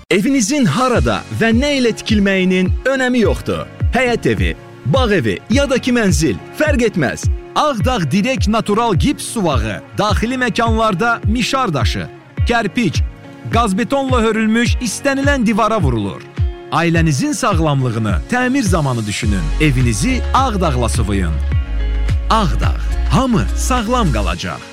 Evinizin harada və nə ilə tikilməyinin önəmi yoxdur. Həyət evi, bağ evi ya da ki mənzil, fərq etməz. Ağdağ Direk Natural Gips suvağı, daxili məkanlarda mişar daşı, kərpiç, qazbetonla hörülmüş istənilən divara vurulur. Ailənizin sağlamlığını təmir zamanı düşünün. Evinizi Ağdağla sıvayın. Ağdağ, hamı sağlam qalacaq.